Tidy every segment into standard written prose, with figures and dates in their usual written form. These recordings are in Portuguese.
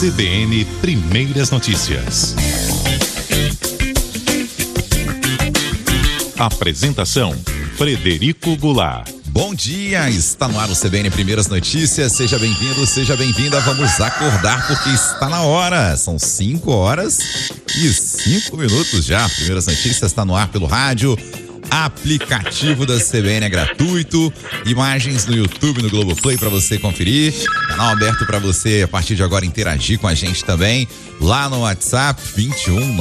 CBN Primeiras Notícias. Apresentação: Frederico Goulart. Bom dia, está no ar o CBN Primeiras Notícias, seja bem-vindo, seja bem-vinda, vamos acordar porque está na hora, são 5 horas e 5 minutos já. Primeiras Notícias está no ar pelo rádio, aplicativo da CBN é gratuito, imagens no YouTube, no Globoplay para você conferir, canal aberto para você a partir de agora interagir com a gente também, lá no WhatsApp 21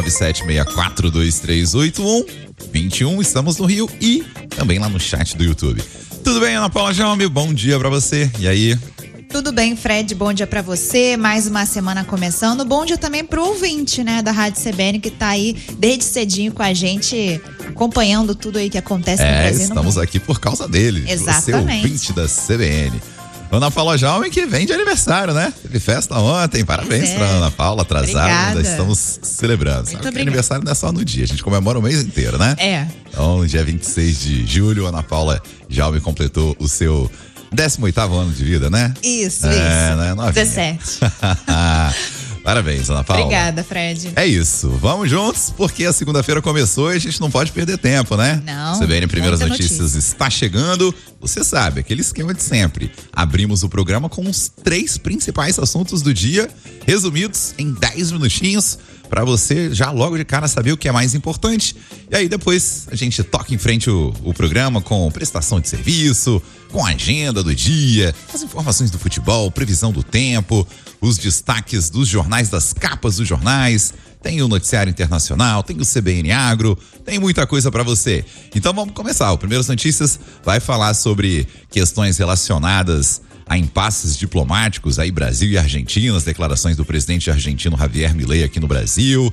99764 2381. 21, estamos no Rio e também lá no chat do YouTube. Tudo bem, Ana Paula Jaume? Bom dia pra você. E aí? Tudo bem, Fred, bom dia pra você, mais uma semana começando, bom dia também pro ouvinte, né, da Rádio CBN, que tá aí desde cedinho com a gente, acompanhando tudo aí que acontece no Brasil. Estamos aqui por causa dele. Exatamente. Você ouvinte da CBN. Ana Paula Jaume, que vem de aniversário, né? Teve festa ontem, parabéns pra Ana Paula, atrasada, ainda estamos celebrando. Sabe que aniversário não é só no dia, a gente comemora o mês inteiro, né? É. Então, no dia 26 de julho, Ana Paula Jaume completou o seu 18º ano de vida, né? Isso. Né? 17. Parabéns, Ana Paula. Obrigada, Fred. É isso, vamos juntos, porque a segunda-feira começou e a gente não pode perder tempo, né? Não. CBN Primeiras Notícias está chegando, você sabe, aquele esquema de sempre. Abrimos o programa com os 3 principais assuntos do dia, resumidos em 10 minutinhos, para você já logo de cara saber o que é mais importante. E aí depois a gente toca em frente o programa com prestação de serviço, com a agenda do dia, as informações do futebol, previsão do tempo, os destaques dos jornais, das capas dos jornais, tem o noticiário internacional, tem o CBN Agro, tem muita coisa para você. Então vamos começar. O Primeiras Notícias vai falar sobre questões relacionadas a impasses diplomáticos aí, Brasil e Argentina, as declarações do presidente argentino Javier Milei aqui no Brasil,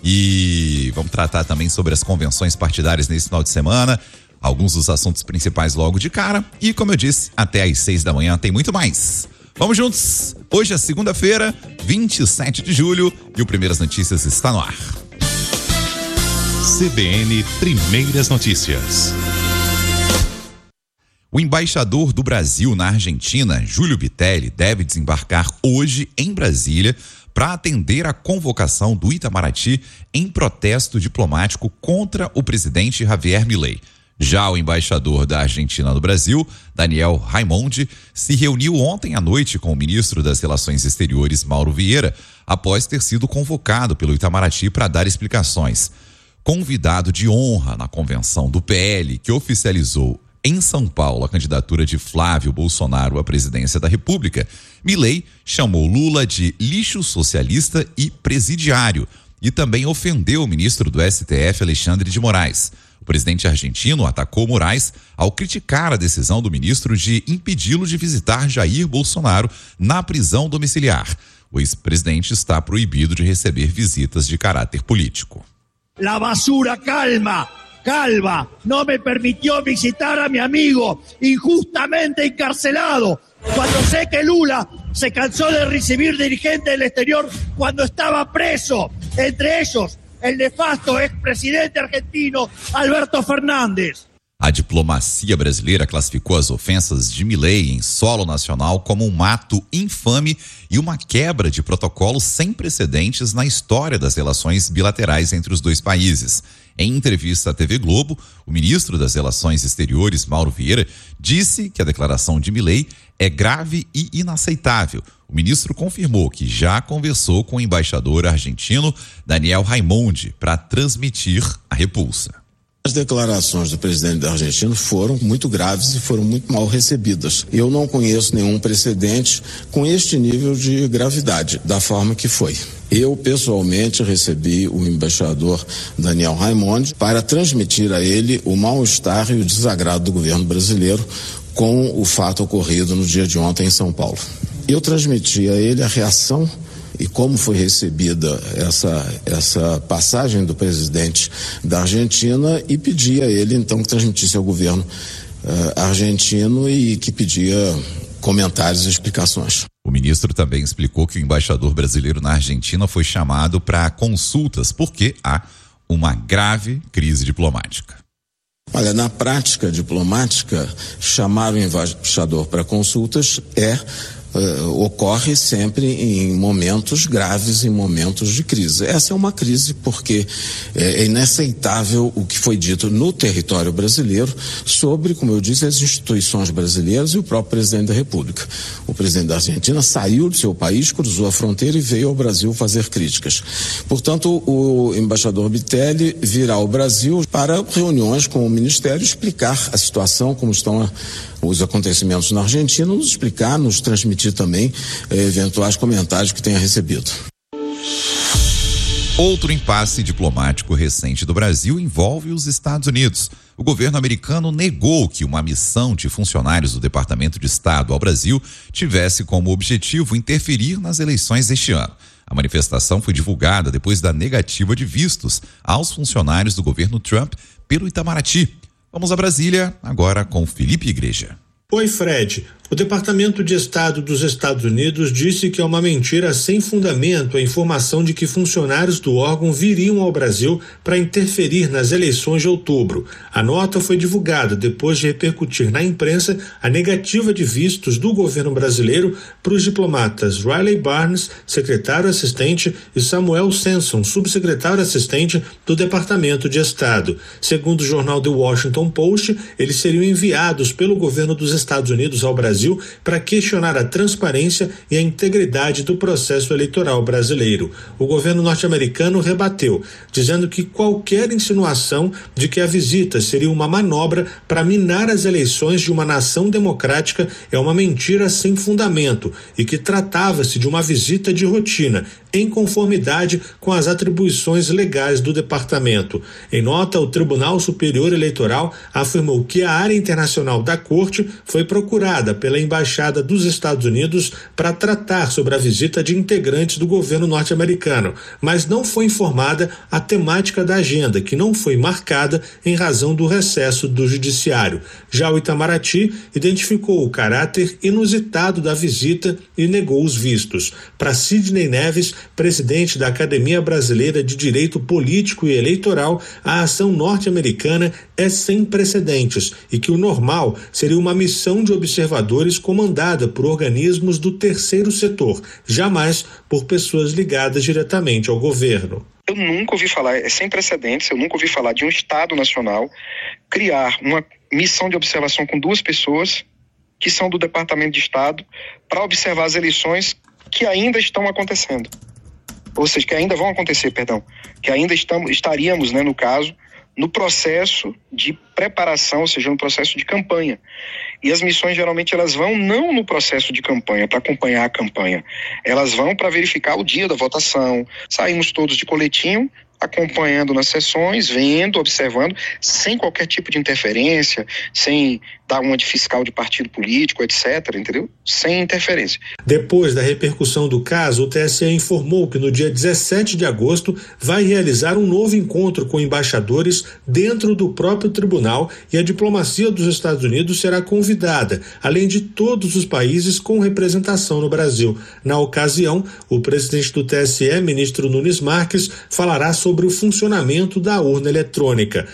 e vamos tratar também sobre as convenções partidárias nesse final de semana, alguns dos assuntos principais logo de cara, e como eu disse, até às 6 da manhã tem muito mais. Vamos juntos, hoje é segunda-feira, 27 de julho, e o Primeiras Notícias está no ar. CBN Primeiras Notícias. O embaixador do Brasil na Argentina, Júlio Bitelli, deve desembarcar hoje em Brasília para atender a convocação do Itamaraty em protesto diplomático contra o presidente Javier Milei. Já o embaixador da Argentina no Brasil, Daniel Raimondi, se reuniu ontem à noite com o ministro das Relações Exteriores, Mauro Vieira, após ter sido convocado pelo Itamaraty para dar explicações. Convidado de honra na convenção do PL, que oficializou em São Paulo a candidatura de Flávio Bolsonaro à presidência da República, Milei chamou Lula de lixo socialista e presidiário e também ofendeu o ministro do STF, Alexandre de Moraes. O presidente argentino atacou Moraes ao criticar a decisão do ministro de impedi-lo de visitar Jair Bolsonaro na prisão domiciliar. O ex-presidente está proibido de receber visitas de caráter político. La basura calva no me permitió visitar a mi amigo injustamente encarcelado, cuando sé que Lula se cansó de recibir dirigentes del exterior cuando estaba preso, entre ellos el nefasto expresidente argentino Alberto Fernández. A diplomacia brasileira classificou as ofensas de Milei em solo nacional como um ato infame e uma quebra de protocolo sem precedentes na história das relações bilaterais entre os dois países. Em entrevista à TV Globo, o ministro das Relações Exteriores, Mauro Vieira, disse que a declaração de Milei é grave e inaceitável. O ministro confirmou que já conversou com o embaixador argentino Daniel Raimondi para transmitir a repulsa. As declarações do presidente da Argentina foram muito graves e foram muito mal recebidas. Eu não conheço nenhum precedente com este nível de gravidade, da forma que foi. Eu, pessoalmente, recebi o embaixador Daniel Raimondi para transmitir a ele o mal-estar e o desagrado do governo brasileiro com o fato ocorrido no dia de ontem em São Paulo. Eu transmiti a ele a reação e como foi recebida essa passagem do presidente da Argentina e pedi a ele então que transmitisse ao governo argentino e que pedia comentários e explicações. O ministro também explicou que o embaixador brasileiro na Argentina foi chamado para consultas porque há uma grave crise diplomática. Olha, na prática diplomática, chamar o embaixador para consultas é ocorre sempre em momentos graves, em momentos de crise. Essa é uma crise porque é inaceitável o que foi dito no território brasileiro sobre, como eu disse, as instituições brasileiras e o próprio presidente da República. O presidente da Argentina saiu do seu país, cruzou a fronteira e veio ao Brasil fazer críticas. Portanto, o embaixador Bitelli virá ao Brasil para reuniões com o Ministério, explicar a situação, como estão os acontecimentos na Argentina, nos explicar, nos transmitir também eventuais comentários que tenha recebido. Outro impasse diplomático recente do Brasil envolve os Estados Unidos. O governo americano negou que uma missão de funcionários do Departamento de Estado ao Brasil tivesse como objetivo interferir nas eleições deste ano. A manifestação foi divulgada depois da negativa de vistos aos funcionários do governo Trump pelo Itamaraty. Vamos a Brasília, agora com Felipe Igreja. Oi, Fred. O Departamento de Estado dos Estados Unidos disse que é uma mentira sem fundamento a informação de que funcionários do órgão viriam ao Brasil para interferir nas eleições de outubro. A nota foi divulgada depois de repercutir na imprensa a negativa de vistos do governo brasileiro para os diplomatas Riley Barnes, secretário assistente, e Samuel Sanson, subsecretário assistente do Departamento de Estado. Segundo o jornal The Washington Post, eles seriam enviados pelo governo dos Estados Unidos ao Brasil para questionar a transparência e a integridade do processo eleitoral brasileiro. O governo norte-americano rebateu, dizendo que qualquer insinuação de que a visita seria uma manobra para minar as eleições de uma nação democrática é uma mentira sem fundamento e que tratava-se de uma visita de rotina, em conformidade com as atribuições legais do departamento. Em nota, o Tribunal Superior Eleitoral afirmou que a área internacional da Corte foi procurada pela Embaixada dos Estados Unidos para tratar sobre a visita de integrantes do governo norte-americano, mas não foi informada a temática da agenda, que não foi marcada em razão do recesso do Judiciário. Já o Itamaraty identificou o caráter inusitado da visita e negou os vistos. Para Sidney Neves, presidente da Academia Brasileira de Direito Político e Eleitoral, a ação norte-americana é sem precedentes e que o normal seria uma missão de observadores comandada por organismos do terceiro setor, jamais por pessoas ligadas diretamente ao governo. Eu nunca ouvi falar, é sem precedentes, eu nunca ouvi falar de um Estado Nacional criar uma missão de observação com 2 pessoas que são do Departamento de Estado para observar as eleições que ainda estão acontecendo. Ou seja, que ainda vão acontecer, que ainda estaríamos, no caso, no processo de preparação, ou seja, no processo de campanha. E as missões, geralmente, elas vão não no processo de campanha, para acompanhar a campanha. Elas vão para verificar o dia da votação. Saímos todos de coletinho, acompanhando nas sessões, vendo, observando, sem qualquer tipo de interferência, sem dar uma de fiscal de partido político, etc., entendeu? Sem interferência. Depois da repercussão do caso, o TSE informou que no dia 17 de agosto vai realizar um novo encontro com embaixadores dentro do próprio tribunal e a diplomacia dos Estados Unidos será convidada, além de todos os países com representação no Brasil. Na ocasião, o presidente do TSE, ministro Nunes Marques, falará sobre o funcionamento da urna eletrônica.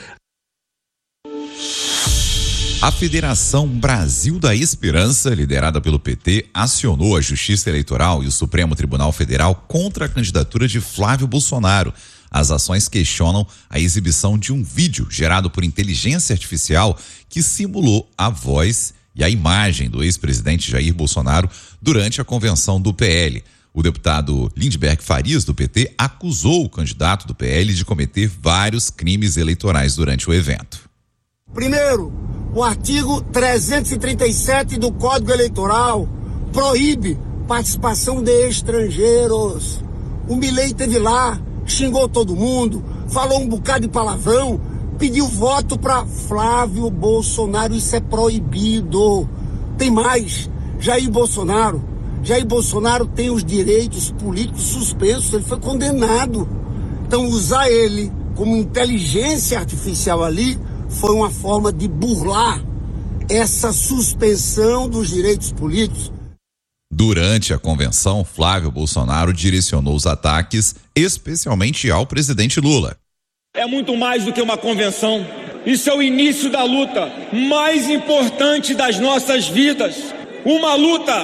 A Federação Brasil da Esperança, liderada pelo PT, acionou a Justiça Eleitoral e o Supremo Tribunal Federal contra a candidatura de Flávio Bolsonaro. As ações questionam a exibição de um vídeo gerado por inteligência artificial que simulou a voz e a imagem do ex-presidente Jair Bolsonaro durante a convenção do PL. O deputado Lindbergh Farias, do PT, acusou o candidato do PL de cometer vários crimes eleitorais durante o evento. Primeiro, o artigo 337 do Código Eleitoral proíbe participação de estrangeiros. O Milei esteve lá, xingou todo mundo, falou um bocado de palavrão, pediu voto para Flávio Bolsonaro. Isso é proibido. Tem mais, Jair Bolsonaro tem os direitos políticos suspensos, ele foi condenado. Então usar ele como inteligência artificial ali foi uma forma de burlar essa suspensão dos direitos políticos. Durante a convenção, Flávio Bolsonaro direcionou os ataques especialmente ao presidente Lula. É muito mais do que uma convenção. Isso é o início da luta mais importante das nossas vidas. Uma luta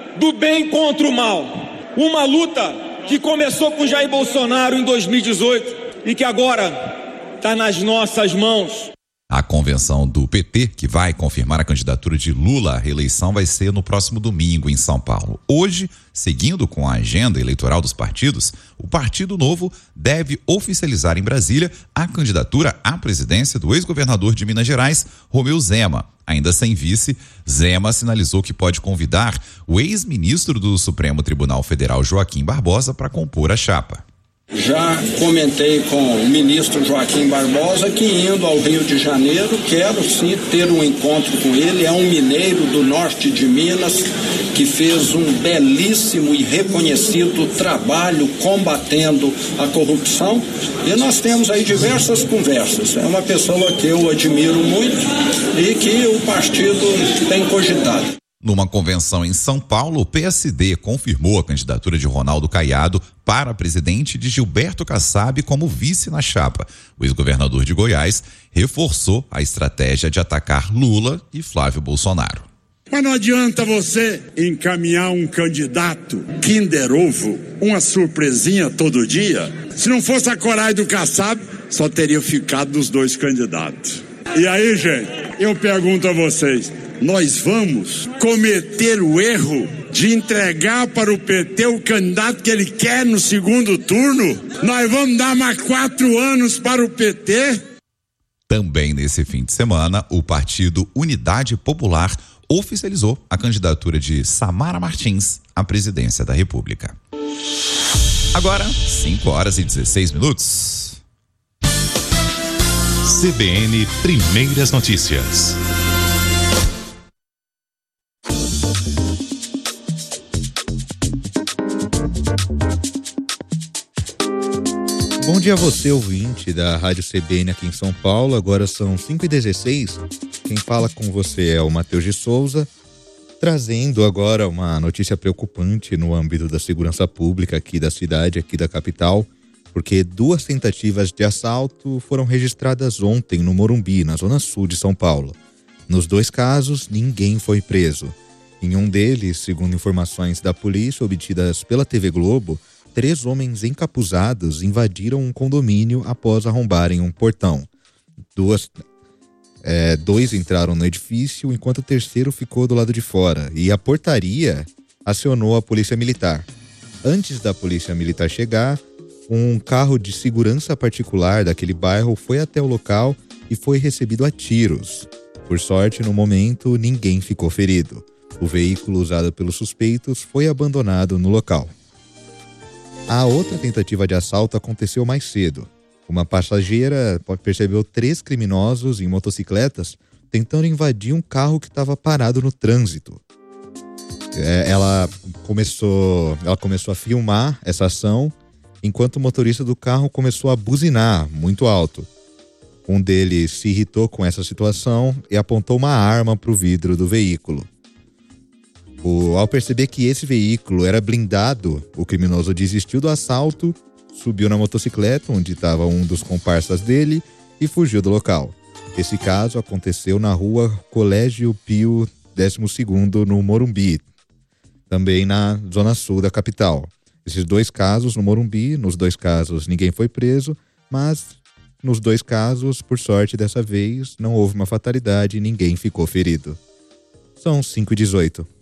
do bem contra o mal. Uma luta que começou com Jair Bolsonaro em 2018 e que agora está nas nossas mãos. A convenção do PT, que vai confirmar a candidatura de Lula à reeleição, vai ser no próximo domingo em São Paulo. Hoje, seguindo com a agenda eleitoral dos partidos, o Partido Novo deve oficializar em Brasília a candidatura à presidência do ex-governador de Minas Gerais, Romeu Zema. Ainda sem vice, Zema sinalizou que pode convidar o ex-ministro do Supremo Tribunal Federal, Joaquim Barbosa, para compor a chapa. Já comentei com o ministro Joaquim Barbosa que, indo ao Rio de Janeiro, quero sim ter um encontro com ele. É um mineiro do norte de Minas que fez um belíssimo e reconhecido trabalho combatendo a corrupção, e nós temos aí diversas conversas. É uma pessoa que eu admiro muito e que o partido tem cogitado. Numa convenção em São Paulo, o PSD confirmou a candidatura de Ronaldo Caiado para presidente e de Gilberto Kassab como vice na chapa. O ex-governador de Goiás reforçou a estratégia de atacar Lula e Flávio Bolsonaro. Mas não adianta você encaminhar um candidato Kinder Ovo, uma surpresinha todo dia. Se não fosse a coragem do Kassab, só teria ficado dos dois candidatos. E aí, gente, eu pergunto a vocês, nós vamos cometer o erro de entregar para o PT o candidato que ele quer no segundo turno? Nós vamos dar mais 4 anos para o PT? Também nesse fim de semana, o partido Unidade Popular oficializou a candidatura de Samara Martins à presidência da República. Agora, 5h16. CBN Primeiras Notícias. Bom dia a você, ouvinte da Rádio CBN aqui em São Paulo. Agora são 5h16. Quem fala com você é o Matheus de Souza, trazendo agora uma notícia preocupante no âmbito da segurança pública aqui da cidade, aqui da capital, porque 2 tentativas de assalto foram registradas ontem no Morumbi, na zona sul de São Paulo. Nos 2 casos, ninguém foi preso. Em um deles, segundo informações da polícia obtidas pela TV Globo, 3 homens encapuzados invadiram um condomínio após arrombarem um portão. 2 entraram no edifício, enquanto o terceiro ficou do lado de fora, e a portaria acionou a polícia militar. Antes da polícia militar chegar, um carro de segurança particular daquele bairro foi até o local e foi recebido a tiros. Por sorte, no momento, ninguém ficou ferido. O veículo usado pelos suspeitos foi abandonado no local. A outra tentativa de assalto aconteceu mais cedo. Uma passageira percebeu 3 criminosos em motocicletas tentando invadir um carro que estava parado no trânsito. Ela começou a filmar essa ação, enquanto o motorista do carro começou a buzinar muito alto. Um deles se irritou com essa situação e apontou uma arma para o vidro do veículo. Ao perceber que esse veículo era blindado, o criminoso desistiu do assalto, subiu na motocicleta, onde estava um dos comparsas dele, e fugiu do local. Esse caso aconteceu na rua Colégio Pio 12º, no Morumbi, também na zona sul da capital. Esses 2 casos no Morumbi, nos 2 casos ninguém foi preso, mas nos 2 casos, por sorte dessa vez, não houve uma fatalidade e ninguém ficou ferido. São 5h18.